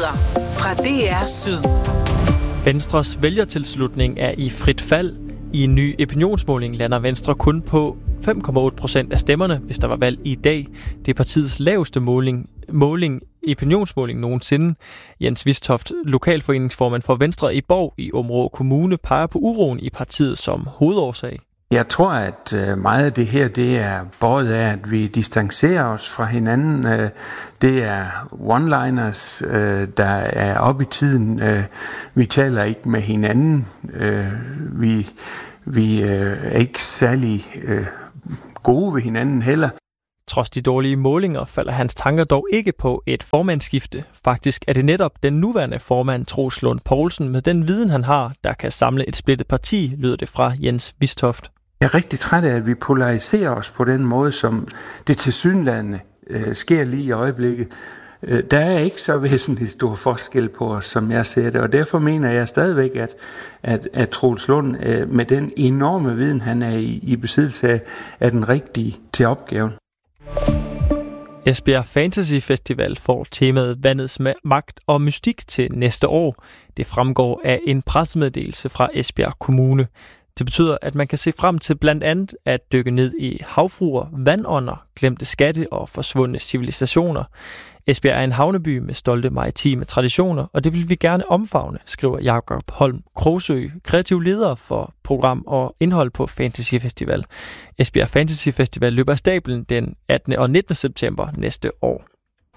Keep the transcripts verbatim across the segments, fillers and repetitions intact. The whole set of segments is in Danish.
Nyheder fra D R Syd. Venstres vælgertilslutning er i frit fald. I en ny opinionsmåling lander Venstre kun på fem komma otte procent af stemmerne, hvis der var valg i dag. Det er partiets laveste måling, måling opinionsmåling nogensinde. Jens Vistoft, lokalforeningsformand for Venstre i Borg i Aabenraa Kommune, peger på uroen i partiet som hovedårsag. Jeg tror, at meget af det her, det er båret af, at vi distancerer os fra hinanden. Det er one-liners, der er oppe i tiden. Vi taler ikke med hinanden. Vi, vi er ikke særlig gode ved hinanden heller. Trods de dårlige målinger falder hans tanker dog ikke på et formandsskifte. Faktisk er det netop den nuværende formand, Troels Lund Poulsen, med den viden han har, der kan samle et splittet parti, lyder det fra Jens Vistoft. Jeg er rigtig træt af, at vi polariserer os på den måde, som det tilsyneladende øh, sker lige i øjeblikket. Øh, der er ikke så væsentlig stor forskel på os, som jeg ser det, og derfor mener jeg stadigvæk, at, at, at Troels Lund øh, med den enorme viden, han er i, i besiddelse af, er den rigtige til opgaven. Esbjerg Fantasy Festival får temaet Vandets magt og mystik til næste år. Det fremgår af en pressemeddelelse fra Esbjerg Kommune. Det betyder, at man kan se frem til blandt andet at dykke ned i havfruer, vandånder, glemte skatte og forsvundne civilisationer. Esbjerg er en havneby med stolte maritime traditioner, og det vil vi gerne omfavne, skriver Jakob Holm Krogsø, kreativ leder for program og indhold på Fantasy Festival. Esbjerg Fantasy Festival løber af stablen den attende og nittende september næste år.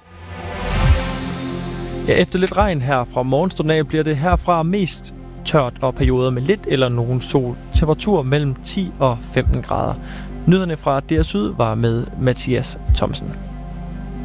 Ja, efter lidt regn her fra morgenstunden af bliver det herfra mest tørt og perioder med lidt eller nogen sol. Temperatur mellem ti og femten grader. Nyhederne fra D R Syd var med Mathias Thomsen.